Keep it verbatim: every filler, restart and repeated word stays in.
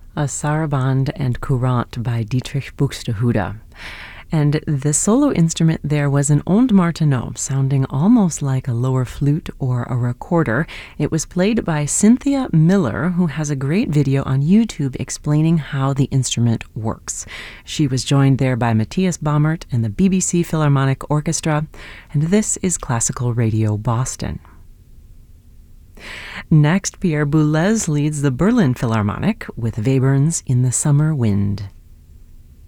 A Sarabande and Courante by Dietrich Buxtehude. And the solo instrument there was an onde martenot, sounding almost like a lower flute or a recorder. It was played by Cynthia Miller, who has a great video on YouTube explaining how the instrument works. She was joined there by Matthias Baumert and the B B C Philharmonic Orchestra, and this is Classical Radio Boston. Next, Pierre Boulez leads the Berlin Philharmonic with Webern's In the Summer Wind.